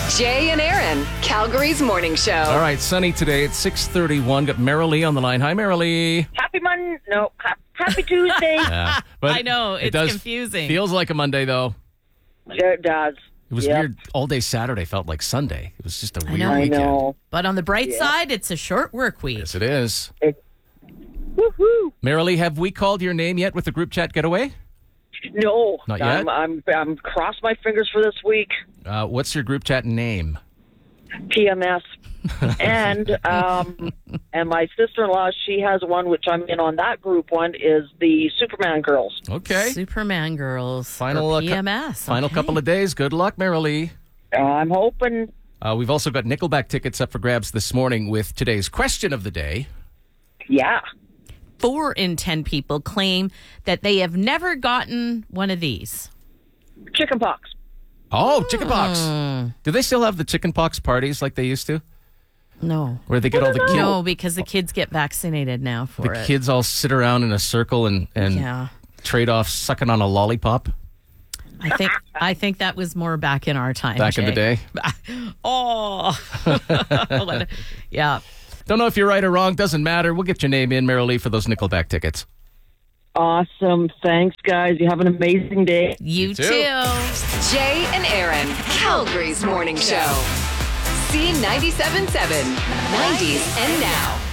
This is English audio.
Jay and Aaron, Calgary's morning show. All right, sunny today at 6:31. Got Marilee on the line. Hi, Marilee. Happy Tuesday. Yeah, but I know, it it's does confusing. Feels like a Monday, though. It does. It was weird. All day Saturday felt like Sunday. It was just a weird I weekend. know. But on the bright side, it's a short work week. Yes, it is. Woohoo! Marilee, have we called your name yet with the group chat getaway? No, Not yet? I'm cross my fingers for this week. What's your group chat name? PMS. and my sister-in-law, she has one which I'm in on. That group one is the Superman Girls. Okay. Superman Girls. Final for PMS. Final okay. couple of days. Good luck, Marilee. I'm hoping. We've also got Nickelback tickets up for grabs this morning with today's question of the day. Yeah. 4 in 10 people claim that they have never gotten one of these. Chickenpox. Oh, chickenpox. Do they still have the chickenpox parties like they used to? No. Where they get all the kids? No, because the kids get vaccinated now for The it. kids all sit around in a circle and Yeah. trade off sucking on a lollipop I think that was more back in our time. back in the Jay. day. Oh. Yeah. Don't know if you're right or wrong. Doesn't matter. We'll get your name in, Marilee, for those Nickelback tickets. Awesome. Thanks, guys. You have an amazing day. You too. too. Jay and Aaron, Calgary's morning show. C97.7, 90s and now.